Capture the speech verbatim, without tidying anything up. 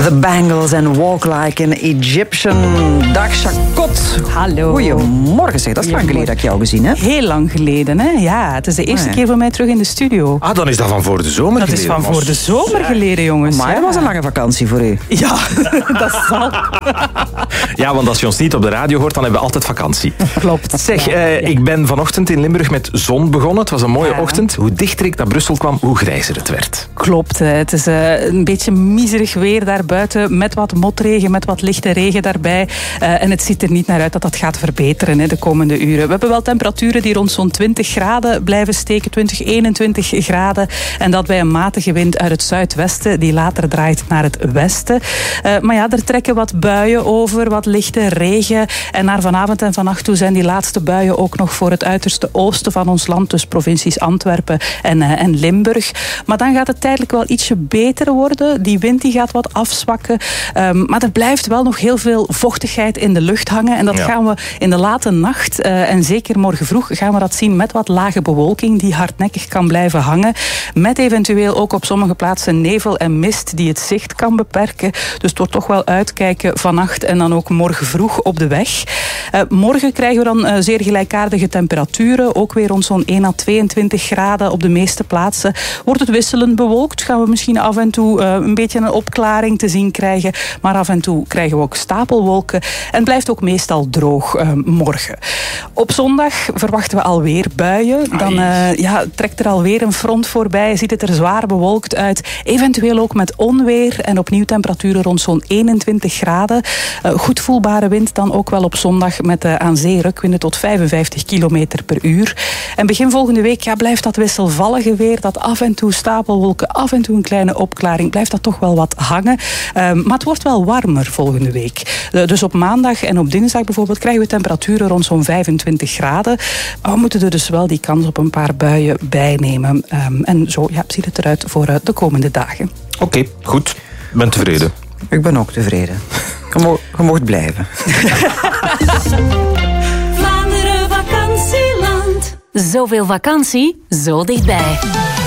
The Bangles en Walk Like an Egyptian. Dag Chacot. Hallo. Goedemorgen zeg, dat is lang geleden dat ik jou gezien heb. Heel lang geleden, hè? Ja, het is de eerste Ah, ja. keer voor mij terug in de studio. Ah, dan is dat van voor de zomer Dat is geleden. van voor de zomer geleden, jongens. Maar ja. dat was een lange vakantie voor u. Ja, dat zal. Ja, want als je ons niet op de radio hoort, dan hebben we altijd vakantie. Klopt. Zeg, Ja, eh, ja. ik ben vanochtend in Limburg met zon begonnen. Het was een mooie Ja. ochtend. Hoe dichter ik naar Brussel kwam, hoe grijzer het werd. Klopt, hè. Het is uh, een beetje miserig weer daar buiten, met wat motregen, met wat lichte regen daarbij. Uh, en het ziet er niet naar uit dat dat gaat verbeteren hè, de komende uren. We hebben wel temperaturen die rond zo'n twintig graden blijven steken, twintig, eenentwintig graden. En dat bij een matige wind uit het zuidwesten, die later draait naar het westen. Uh, maar ja, er trekken wat buien over, wat lichte regen. En naar vanavond en vannacht toe zijn die laatste buien ook nog voor het uiterste oosten van ons land, dus provincies Antwerpen en, uh, en Limburg. Maar dan gaat het tijdelijk wel ietsje beter worden. Die wind die gaat wat afzwakken. Um, maar er blijft wel nog heel veel vochtigheid in de lucht hangen. En dat Ja. gaan we in de late nacht uh, en zeker morgen vroeg gaan we dat zien met wat lage bewolking die hardnekkig kan blijven hangen. Met eventueel ook op sommige plaatsen nevel en mist die het zicht kan beperken. Dus het wordt toch wel uitkijken vannacht en dan ook morgen vroeg op de weg. Uh, morgen krijgen we dan uh, zeer gelijkaardige temperaturen. Ook weer rond zo'n één à tweeëntwintig graden op de meeste plaatsen. Wordt het wisselend bewolkt, gaan we misschien af en toe uh, een beetje een opklaring te zien krijgen. Maar af en toe krijgen we ook stapelwolken. En het blijft ook meestal droog uh, morgen. Op zondag verwachten we alweer buien. Dan uh, ja, trekt er alweer een front voorbij. Ziet het er zwaar bewolkt uit. Eventueel ook met onweer. En opnieuw temperaturen rond zo'n eenentwintig graden. Uh, goed voelbare wind dan ook wel op zondag. Met uh, aan zee rukwinden tot vijfenvijftig kilometer per uur. En begin volgende week ja, blijft dat wisselvallige weer. Dat af en toe stapelwolken, af en toe een kleine opklaring. Blijft dat toch wel wat hangen. Um, maar het wordt wel warmer volgende week. Uh, dus op maandag en op dinsdag bijvoorbeeld krijgen we temperaturen rond zo'n vijfentwintig graden. Maar we moeten er dus wel die kans op een paar buien bij nemen. Um, en zo ja, ziet het eruit voor uh, de komende dagen. Oké, okay, goed. Ik ben tevreden. Ik ben ook tevreden. Je, mo- je mocht blijven. Vlaanderen vakantieland. Zoveel vakantie, zo dichtbij.